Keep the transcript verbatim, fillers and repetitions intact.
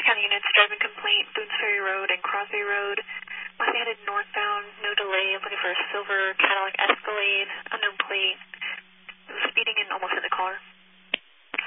County units, driving complaint, Boones Ferry Road and Crosby Road. Must be headed northbound, no delay. I'm looking for a silver Cadillac Escalade.